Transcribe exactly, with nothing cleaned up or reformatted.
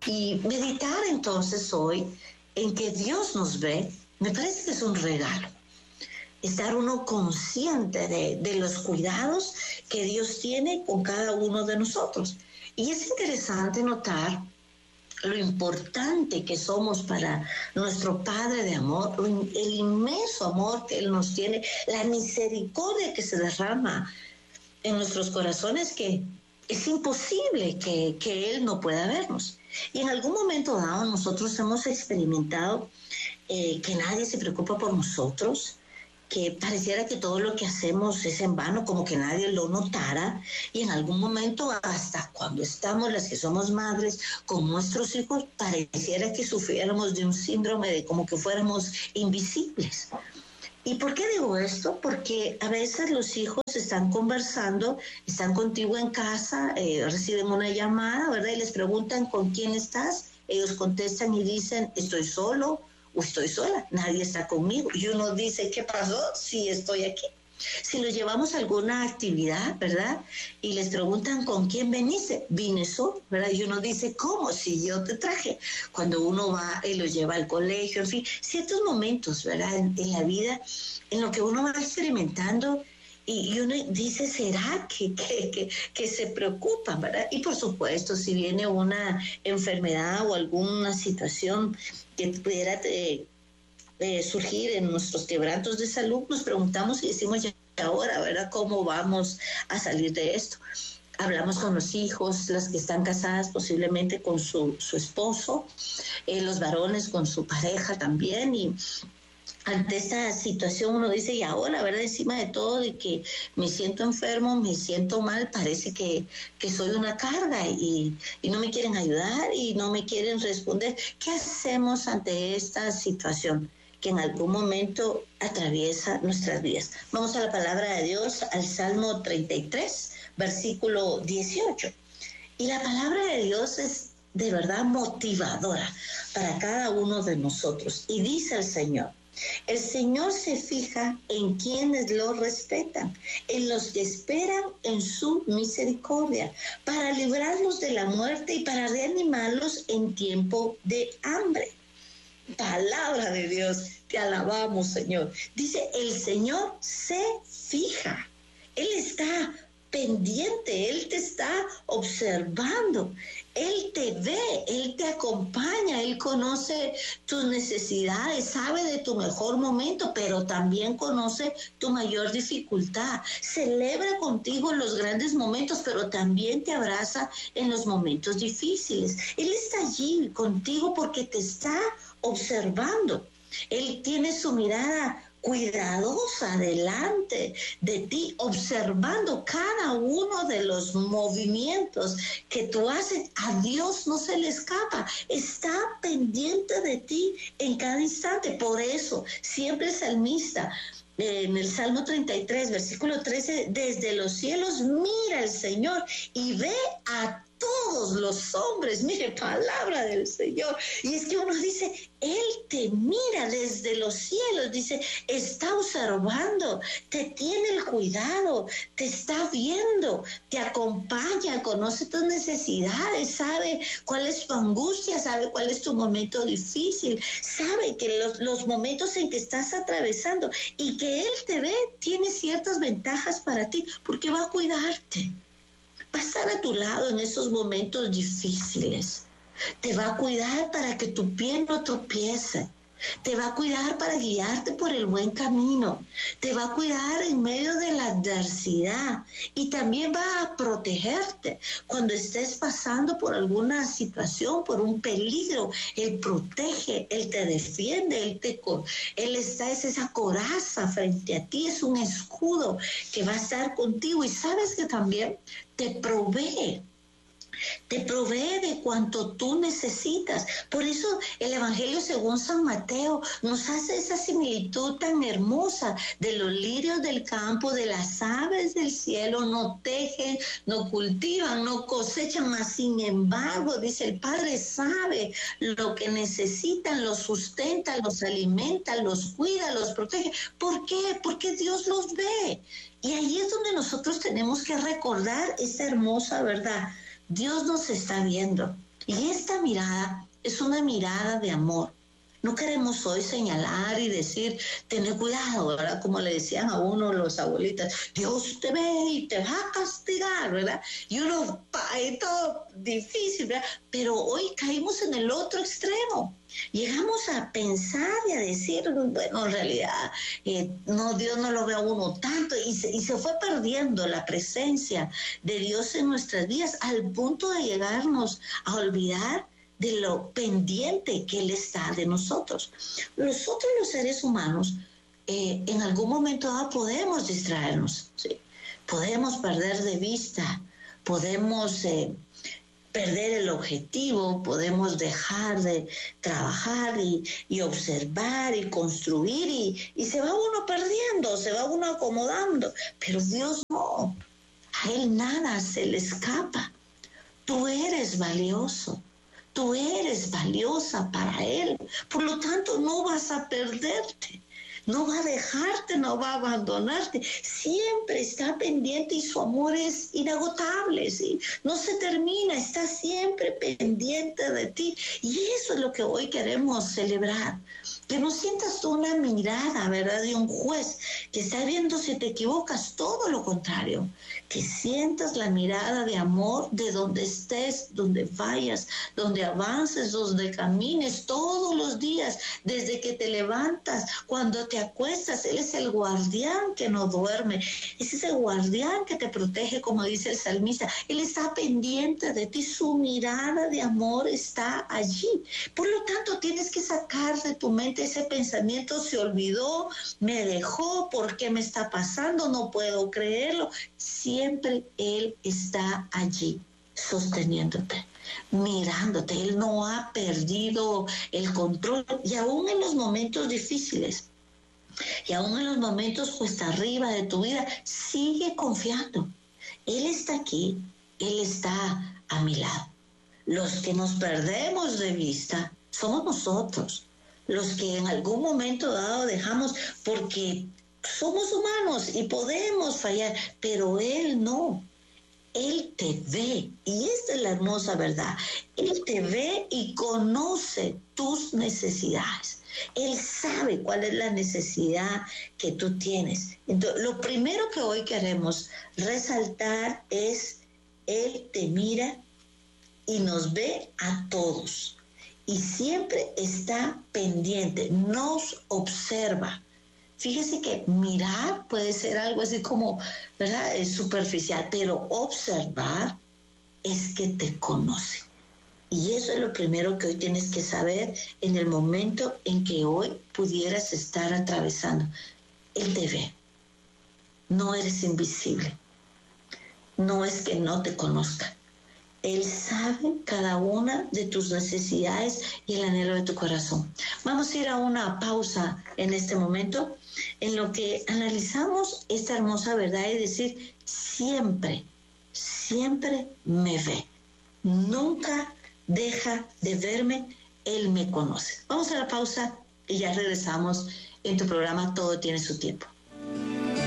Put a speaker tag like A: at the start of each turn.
A: Y meditar entonces hoy en que Dios nos ve, me parece que es un regalo. Estar uno consciente de, de los cuidados que Dios tiene con cada uno de nosotros. Y es interesante notar lo importante que somos para nuestro Padre de amor, el inmenso amor que Él nos tiene, la misericordia que se derrama en nuestros corazones, que es imposible que, que Él no pueda vernos. Y en algún momento dado nosotros hemos experimentado eh, que nadie se preocupa por nosotros, que pareciera que todo lo que hacemos es en vano, como que nadie lo notara, y en algún momento, hasta cuando estamos las que somos madres con nuestros hijos, pareciera que sufriéramos de un síndrome de como que fuéramos invisibles. ¿Y por qué digo esto? Porque a veces los hijos están conversando, están contigo en casa, eh, reciben una llamada, ¿verdad? Y les preguntan ¿con quién estás? Ellos contestan y dicen, estoy solo o estoy sola, nadie está conmigo. Y uno dice, ¿qué pasó? Sí, estoy aquí. Si los llevamos a alguna actividad, ¿verdad? Y les preguntan, ¿con quién veniste? Vine solo, ¿verdad? Y uno dice, ¿cómo? Si yo te traje. Cuando uno va y los lleva al colegio, en fin, ciertos momentos, ¿verdad? En, en la vida, en lo que uno va experimentando y, y uno dice, ¿será que, que, que, que se preocupan, ¿verdad? Y por supuesto, si viene una enfermedad o alguna situación que pudiera... Eh, Eh, surgir en nuestros quebrantos de salud, nos preguntamos y decimos, ya ahora, ¿verdad? ¿Cómo vamos a salir de esto? Hablamos con los hijos, las que están casadas posiblemente con su, su esposo, eh, los varones con su pareja también, y ante esta situación uno dice, y ahora, ¿verdad? Encima de todo, de que me siento enfermo, me siento mal, parece que, que soy una carga y, y no me quieren ayudar y no me quieren responder. ¿Qué hacemos ante esta situación que en algún momento atraviesa nuestras vidas? Vamos a la palabra de Dios, al Salmo treinta y tres, versículo dieciocho. Y la palabra de Dios es de verdad motivadora para cada uno de nosotros. Y dice el Señor, el Señor se fija en quienes lo respetan, en los que esperan en su misericordia, para librarlos de la muerte y para reanimarlos en tiempo de hambre. Palabra de Dios, te alabamos, Señor. Dice, el Señor se fija, Él está pendiente, Él te está observando, Él te ve, Él te acompaña, Él conoce tus necesidades, sabe de tu mejor momento, pero también conoce tu mayor dificultad. Celebra contigo los grandes momentos, pero también te abraza en los momentos difíciles. Él está allí contigo porque te está observando. Él tiene su mirada cuidadosa delante de ti, observando cada uno de los movimientos que tú haces. A Dios no se le escapa, está pendiente de ti en cada instante. Por eso siempre el salmista, en el Salmo treinta y tres, versículo trece, desde los cielos mira el Señor y ve a todos los hombres. Mire, palabra del Señor. Y es que uno dice, Él te mira desde los cielos, dice, está observando, te tiene el cuidado, te está viendo, te acompaña, conoce tus necesidades, sabe cuál es tu angustia, sabe cuál es tu momento difícil, sabe que los, los momentos en que estás atravesando y que Él te ve, tiene ciertas ventajas para ti, porque va a cuidarte. Va a estar a tu lado en esos momentos difíciles. Te va a cuidar para que tu pie no tropiece. Te va a cuidar para guiarte por el buen camino. Te va a cuidar en medio de la adversidad. Y también va a protegerte cuando estés pasando por alguna situación, por un peligro. Él protege, Él te defiende, Él, te, él está, es esa coraza frente a ti, es un escudo que va a estar contigo. Y sabes que también te provee. Te provee de cuanto tú necesitas. Por eso el Evangelio según San Mateo nos hace esa similitud tan hermosa de los lirios del campo, de las aves del cielo. No tejen, no cultivan, no cosechan, mas sin embargo, dice, el Padre sabe lo que necesitan, los sustenta, los alimenta, los cuida, los protege. ¿Por qué? Porque Dios los ve. Y ahí es donde nosotros tenemos que recordar esta hermosa verdad. Dios nos está viendo. Y esta mirada es una mirada de amor. No queremos hoy señalar y decir, tener cuidado, ¿verdad? Como le decían a uno los abuelitas, Dios te ve y te va a castigar, ¿verdad? Y uno, y todo difícil, ¿verdad? Pero hoy caímos en el otro extremo. Llegamos a pensar y a decir, bueno, en realidad, eh, no, Dios no lo ve a uno tanto, y se, y se fue perdiendo la presencia de Dios en nuestras vidas al punto de llegarnos a olvidar de lo pendiente que Él está de nosotros. Nosotros los seres humanos, eh, en algún momento dado podemos distraernos, ¿sí? Podemos perder de vista, podemos eh, perder el objetivo, podemos dejar de trabajar y, y observar y construir y, y se va uno perdiendo, se va uno acomodando, pero Dios no, a Él nada se le escapa. Tú eres valioso. Tú eres valiosa para Él, por lo tanto no vas a perderte, no va a dejarte, no va a abandonarte, siempre está pendiente y su amor es inagotable, ¿sí? No se termina, está siempre pendiente de ti y eso es lo que hoy queremos celebrar. Que no sientas tú una mirada, ¿verdad?, de un juez que está viendo si te equivocas, todo lo contrario. Que sientas la mirada de amor de donde estés, donde vayas, donde avances, donde camines todos los días, desde que te levantas, cuando te acuestas. Él es el guardián que no duerme, es ese guardián que te protege, como dice el salmista. Él está pendiente de ti, su mirada de amor está allí. Por lo tanto, tienes que sacar de tu mente ese pensamiento, se olvidó, me dejó, ¿por qué me está pasando? No puedo creerlo. Siempre Él está allí, sosteniéndote, mirándote. Él no ha perdido el control. Y aún en los momentos difíciles, y aún en los momentos cuesta arriba de tu vida, sigue confiando. Él está aquí, Él está a mi lado. Los que nos perdemos de vista somos nosotros, los que en algún momento dado dejamos, porque somos humanos y podemos fallar, pero Él no. Él te ve, y esta es la hermosa verdad. Él te ve y conoce tus necesidades. Él sabe cuál es la necesidad que tú tienes. Entonces, lo primero que hoy queremos resaltar es, Él te mira y nos ve a todos. Y siempre está pendiente, nos observa. Fíjese que mirar puede ser algo así como, ¿verdad?, es superficial, pero observar es que te conoce. Y eso es lo primero que hoy tienes que saber en el momento en que hoy pudieras estar atravesando. Él te ve. No eres invisible. No es que no te conozca. Él sabe cada una de tus necesidades y el anhelo de tu corazón. Vamos a ir a una pausa en este momento en lo que analizamos esta hermosa verdad y decir, siempre, siempre me ve. Nunca deja de verme, Él me conoce. Vamos a la pausa y ya regresamos en tu programa Todo tiene su tiempo.